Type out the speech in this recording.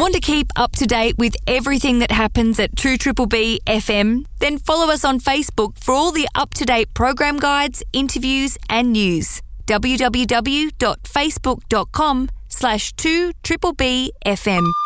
Want to keep up to date with everything that happens at 2BBB FM? Then follow us on Facebook for all the up-to-date program guides, interviews and news. www.facebook.com/2BBB FM.